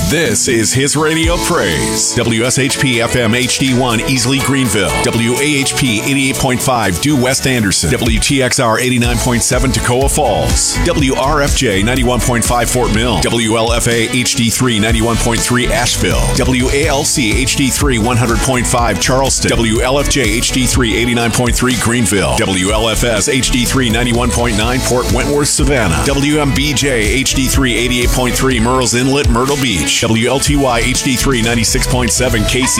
This is His Radio Praise. WSHP FM HD1 Easley Greenville. WAHP 88.5 Due West Anderson. WTXR 89.7 Toccoa Falls. WRFJ 91.5 Fort Mill. WLFA HD3 91.3 Asheville. WALC HD3 100.5 Charleston. WLFJ HD3 89.3 Greenville. WLFS HD3 91.9 Port Wentworth Savannah. WMBJ HD3 88.3 Murrells Inlet Myrtle Beach. WLTY HD3 96.7 KC